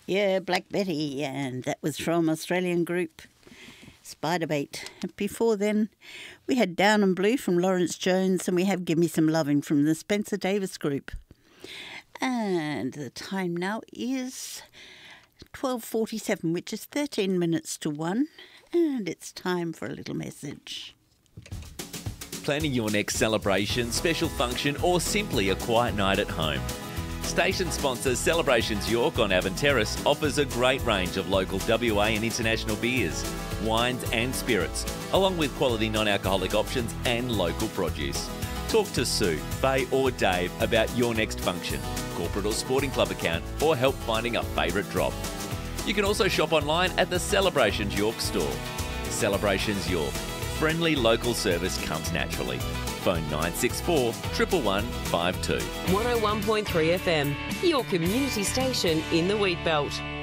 Yeah, Black Betty, and that was from Australian group Spiderbait. Before then, we had Down and Blue from Lawrence Jones, and we have Give Me Some Loving from the Spencer Davis group. And the time now is 12:47, which is 13 minutes to 1, and it's time for a little message. Planning your next celebration, special function or simply a quiet night at home. Station sponsor Celebrations York on Avon Terrace offers a great range of local WA and international beers, wines and spirits, along with quality non-alcoholic options and local produce. Talk to Sue, Faye or Dave about your next function, corporate or sporting club account, or help finding a favourite drop. You can also shop online at the Celebrations York store. Celebrations York. Friendly local service comes naturally. Phone 964 111 52. 101.3 FM, your community station in the Wheatbelt.